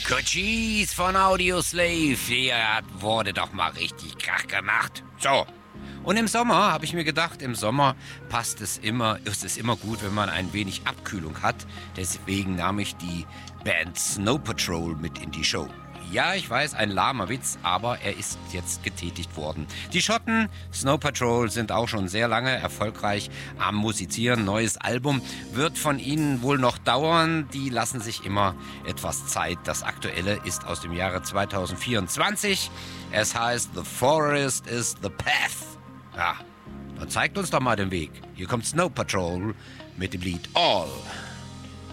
Cochise von Audioslave, hier wurde doch mal richtig Krach gemacht. So. Und im Sommer habe ich mir gedacht, im Sommer ist es immer gut, wenn man ein wenig Abkühlung hat. Deswegen nahm ich die Band Snow Patrol mit in die Show. Ja, ich weiß, ein lahmer Witz, aber er ist jetzt getätigt worden. Die Schotten Snow Patrol sind auch schon sehr lange erfolgreich am Musizieren. Neues Album wird von ihnen wohl noch dauern. Die lassen sich immer etwas Zeit. Das aktuelle ist aus dem Jahre 2024. Es heißt The Forest is the Path. Ja, dann zeigt uns doch mal den Weg. Hier kommt Snow Patrol mit dem Lied All.